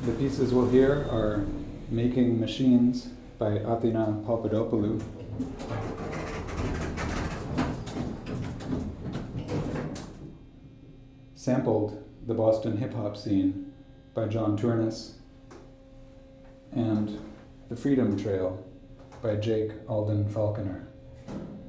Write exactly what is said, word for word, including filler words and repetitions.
The pieces we'll hear are Making Machines by Athina Papadopoulou, sampled The Boston Hip Hop Scene by John Turnus, and The Freedom Trail by Jake Alden Falconer.